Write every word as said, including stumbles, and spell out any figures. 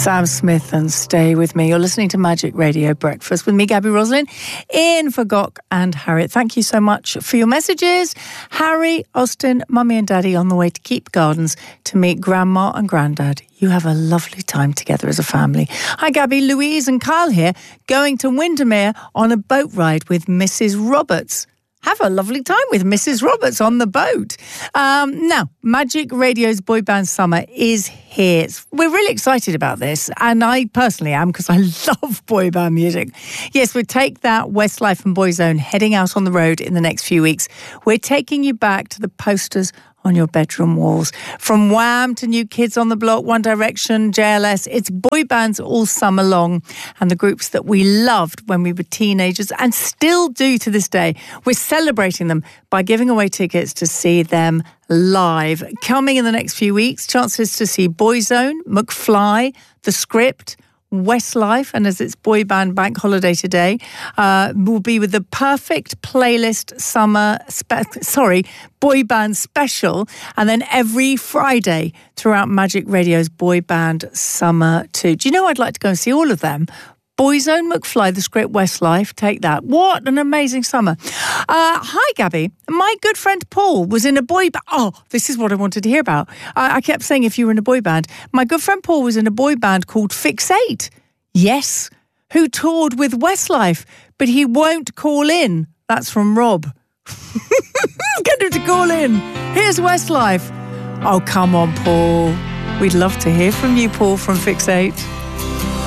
Sam Smith and Stay With Me. You're listening to Magic Radio Breakfast with me, Gabby Roslin, in for Gok and Harriet. Thank you so much for your messages. Harry, Austin, Mummy and Daddy on the way to Keep Gardens to meet Grandma and Grandad. You have a lovely time together as a family. Hi, Gabby, Louise and Kyle here, going to Windermere on a boat ride with Missus Roberts. Have a lovely time with Missus Roberts on the boat. Um, now, Magic Radio's Boy Band Summer is here. We're really excited about this, and I personally am because I love boy band music. Yes, we take that Westlife and Boyzone heading out on the road in the next few weeks. We're taking you back to the posters on your bedroom walls. From Wham to New Kids on the Block, One Direction, J L S, it's boy bands all summer long, and the groups that we loved when we were teenagers and still do to this day. We're celebrating them by giving away tickets to see them live. Coming in the next few weeks, chances to see Boyzone, McFly, The Script, Westlife, and as it's boy band bank holiday today, uh, will be with the perfect playlist summer, spe- sorry, boy band special, and then every Friday throughout Magic Radio's boy band summer too. Do you know I'd like to go and see all of them? Boyzone, McFly, The Script, Westlife, take that. What an amazing summer. Uh, hi, Gabby. My good friend Paul was in a boy band. Oh, this is what I wanted to hear about. I-, I kept saying if you were in a boy band. My good friend Paul was in a boy band called Fixate. Yes, who toured with Westlife, but he won't call in. That's from Rob. Get him to call in. Here's Westlife. Oh, come on, Paul. We'd love to hear from you, Paul, from Fixate.